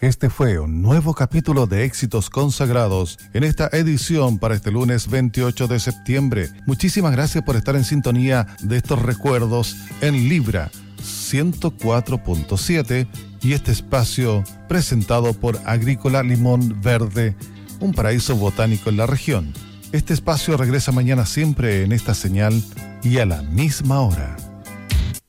Este fue un nuevo capítulo de Éxitos Consagrados en esta edición para este lunes 28 de septiembre. Muchísimas gracias por estar en sintonía de estos recuerdos en Libra 104.7 y este espacio presentado por Agrícola Limón Verde, un paraíso botánico en la región. Este espacio regresa mañana siempre en esta señal y a la misma hora.